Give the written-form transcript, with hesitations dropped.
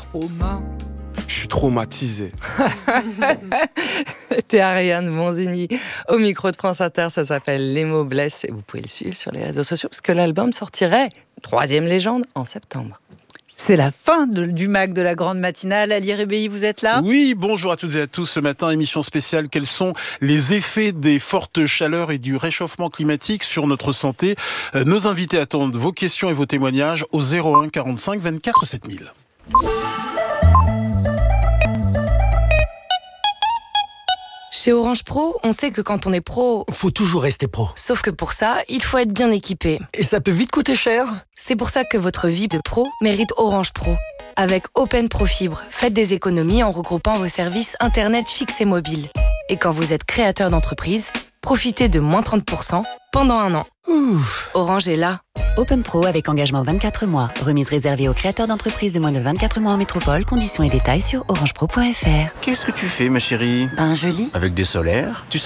trauma. Je suis traumatisé. C'était Ariane Bonzini au micro de France Inter. Ça s'appelle Les mots blessent et vous pouvez le suivre sur les réseaux sociaux parce que l'album sortirait, 3e légende, en septembre. C'est la fin du MAG de la grande matinale. Ali Rébéi, vous êtes là ? Oui, bonjour à toutes et à tous. Ce matin, émission spéciale. Quels sont les effets des fortes chaleurs et du réchauffement climatique sur notre santé ? Nos invités attendent vos questions et vos témoignages au 01 45 24 7000. Chez Orange Pro, on sait que quand on est pro... Faut toujours rester pro. Sauf que pour ça, il faut être bien équipé. Et ça peut vite coûter cher. C'est pour ça que votre vie de pro mérite Orange Pro. Avec Open Pro Fibre, faites des économies en regroupant vos services Internet fixes et mobiles. Et quand vous êtes créateur d'entreprise, profitez de moins 30% pendant 1 an. Orange est là. Open Pro avec engagement 24 mois. Remise réservée aux créateurs d'entreprises de moins de 24 mois en métropole. Conditions et détails sur orangepro.fr. Qu'est-ce que tu fais, ma chérie ? Je lis. Avec des solaires ? Tu